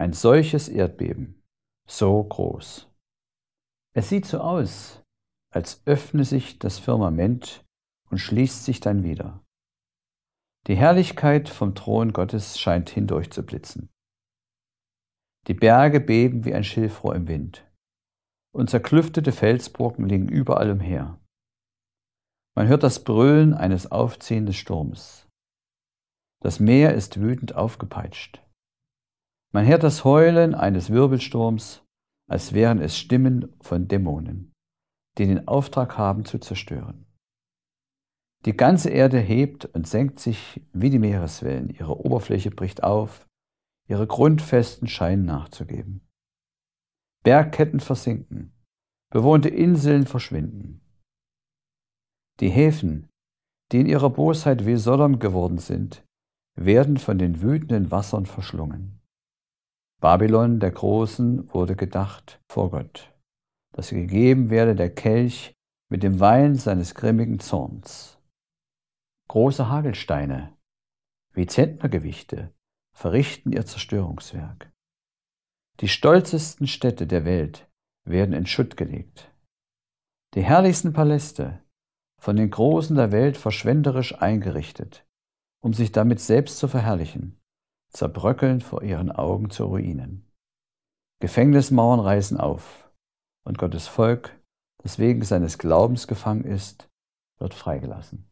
Ein solches Erdbeben, so groß. Es sieht so aus, als öffne sich das Firmament und schließt sich dann wieder. Die Herrlichkeit vom Thron Gottes scheint hindurch zu blitzen. Die Berge beben wie ein Schilfrohr im Wind, und zerklüftete Felsbrocken liegen überall umher. Man hört das Brüllen eines aufziehenden Sturmes. Das Meer ist wütend aufgepeitscht. Man hört das Heulen eines Wirbelsturms, als wären es Stimmen von Dämonen, die den Auftrag haben zu zerstören. Die ganze Erde hebt und senkt sich wie die Meereswellen, ihre Oberfläche bricht auf, ihre Grundfesten scheinen nachzugeben. Bergketten versinken, bewohnte Inseln verschwinden. Die Häfen, die in ihrer Bosheit wie Sodom geworden sind, werden von den wütenden Wassern verschlungen. Babylon der Großen wurde gedacht vor Gott, dass ihr gegeben werde der Kelch mit dem Wein seines grimmigen Zorns. Große Hagelsteine, wie Zentnergewichte, verrichten ihr Zerstörungswerk. Die stolzesten Städte der Welt werden in Schutt gelegt. Die herrlichsten Paläste, von den Großen der Welt verschwenderisch eingerichtet, um sich damit selbst zu verherrlichen, zerbröckeln vor ihren Augen zu Ruinen. Gefängnismauern reißen auf, und Gottes Volk, das wegen seines Glaubens gefangen ist, wird freigelassen.